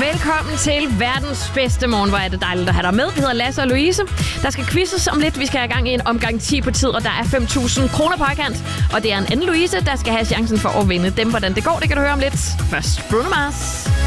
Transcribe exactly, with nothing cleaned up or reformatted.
Velkommen til verdens bedste morgen. Hvor er det dejligt at have dig med. Vi hedder Lasse og Louise. Der skal quizzes om lidt. Vi skal have i gang i en omgang ti på tid, og der er fem tusind kroner på højkant. Og det er en anden Louise, der skal have chancen for at vinde dem. Hvordan det går, det kan du høre om lidt. Først Bruno Mars.